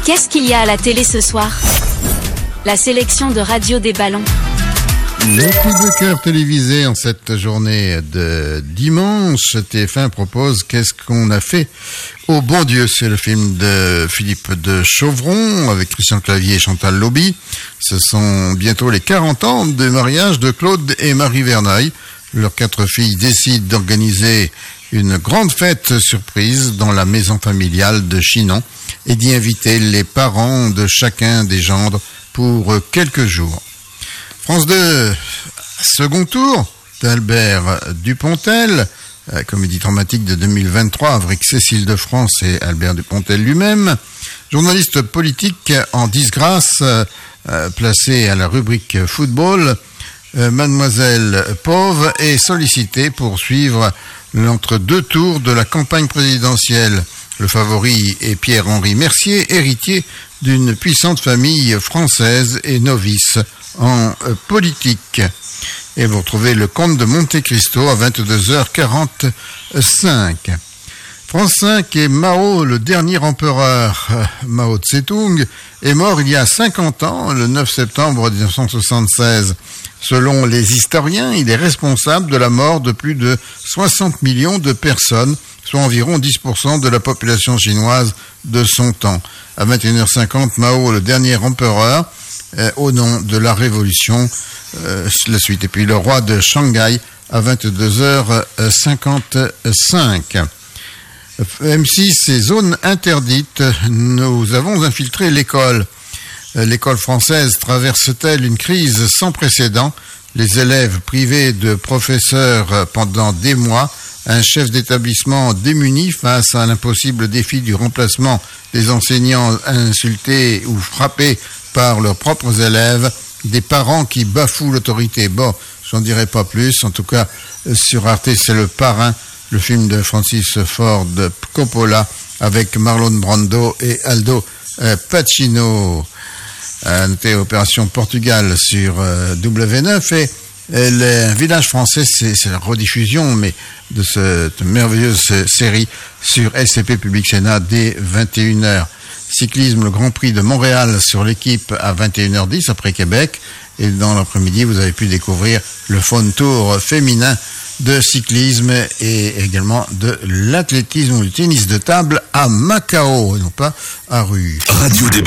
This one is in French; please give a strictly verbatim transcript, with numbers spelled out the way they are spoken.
Qu'est-ce qu'il y a à la télé ce soir? La sélection de Radio des Ballons. Le coup de cœur télévisé en cette journée de dimanche. T F un propose Qu'est-ce qu'on a fait au bon Dieu. C'est le film de Philippe de Chauvron avec Christian Clavier et Chantal Lauby. Ce sont bientôt les quarante ans de mariage de Claude et Marie Verneuil. Leurs quatre filles décident d'organiser une grande fête surprise dans la maison familiale de Chinon et d'y inviter les parents de chacun des gendres pour quelques jours. France deux, second tour d'Albert Dupontel, comédie dramatique de deux mille vingt-trois avec Cécile de France et Albert Dupontel lui-même. Journaliste politique en disgrâce, euh, placé à la rubrique football, euh, Mademoiselle Pauve est sollicitée pour suivre l'entre-deux tours de la campagne présidentielle. Le favori est Pierre-Henri Mercier, héritier d'une puissante famille française et novice en euh, politique. Et vous retrouvez le Comte de Monte Cristo à vingt-deux heures quarante-cinq. France cinq et Mao, le dernier empereur, Mao Tse-tung, est mort il y a cinquante ans, le neuf septembre mille neuf cent soixante-seize. Selon les historiens, il est responsable de la mort de plus de soixante millions de personnes, soit environ dix pour cent de la population chinoise de son temps. À vingt et une heures cinquante, Mao, le dernier empereur, euh, au nom de la Révolution, euh, la suite. Et puis le roi de Shanghai à vingt-deux heures cinquante-cinq. M six et zone interdite, nous avons infiltré l'école. L'école française traverse-t-elle une crise sans précédent? Les élèves privés de professeurs pendant des mois, un chef d'établissement démuni face à l'impossible défi du remplacement des enseignants insultés ou frappés par leurs propres élèves, des parents qui bafouent l'autorité. Bon, j'en dirai pas plus. En tout cas, sur Arte, c'est Le Parrain, le film de Francis Ford Coppola avec Marlon Brando et Aldo Pacino. À noter Opération Portugal sur euh, W neuf et euh, le village français, c'est, c'est la rediffusion mais de cette merveilleuse série sur S C P Public Sénat dès vingt et une heures. Cyclisme, le Grand Prix de Montréal sur l'équipe à vingt et une heures dix après Québec. Et dans l'après-midi, vous avez pu découvrir le Fun Tour féminin de cyclisme et également de l'athlétisme ou du tennis de table à Macao et non pas à Rue. Radio des